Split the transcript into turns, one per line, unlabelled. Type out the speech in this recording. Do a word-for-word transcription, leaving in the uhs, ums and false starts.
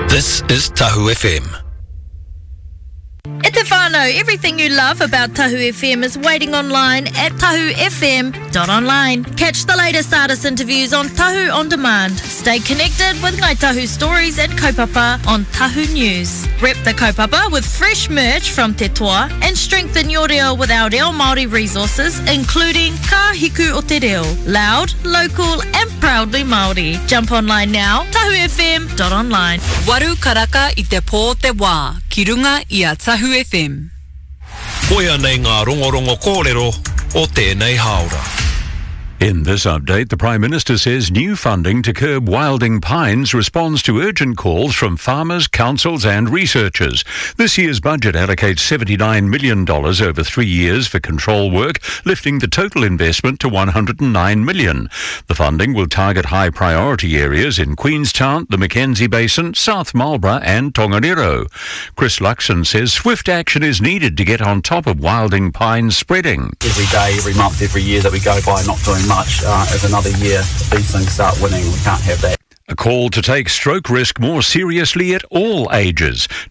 This is Tahu F M.
E te whānau, everything you love about Tahu F M is waiting online at tahu f m dot online. Catch the latest artist interviews on Tahu On Demand. Stay connected with Ngai Tahu stories and kaupapa on Tahu News. Rep the kaupapa with fresh merch from Te Toa and strengthen your reo with our reo Māori resources, including Ka Hiku o Te Reo. Loud, local and proudly Māori. Jump online now, tahu f m dot online.
Waru karaka i te pō te wā, ki runga i a Tahu F M.
Koia nei ngā rongorongo kōrero o tēnei haora.
In this update, the Prime Minister says new funding to curb wilding pines responds to urgent calls from farmers, councils and researchers. This year's budget allocates seventy-nine million dollars over three years for control work, lifting the total investment to one hundred nine million dollars. The funding will target high priority areas in Queenstown, the Mackenzie Basin, South Marlborough and Tongariro. Chris Luxon says swift action is needed to get on top of wilding pines spreading.
Every day, every month, every year that we go by not doing much uh, as another year these things start winning. We can't have that.
A call to take stroke risk more seriously at all ages.